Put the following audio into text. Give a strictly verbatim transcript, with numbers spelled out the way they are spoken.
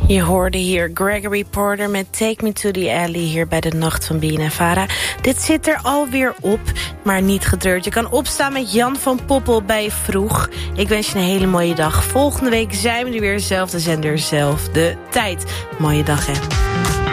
Je hoorde hier Gregory Porter met Take Me to the Alley hier bij de Nacht van B N N Vara. Dit zit er alweer op, maar niet getreurd. Je kan opstaan met Jan van Poppel bij Vroeg. Ik wens je een hele mooie dag. Volgende week zijn we er weer, zelfde zender, zelfde tijd. Mooie dag, hè.